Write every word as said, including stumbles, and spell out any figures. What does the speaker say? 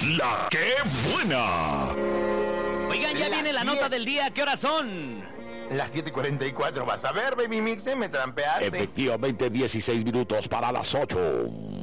La que buena. Oigan, ya La viene la siete. nota del día. ¿Qué horas son? Las siete y cuarenta y cuatro. Vas a ver, Baby Mix, me trampeaste. Efectivamente, dieciséis minutos para las ocho.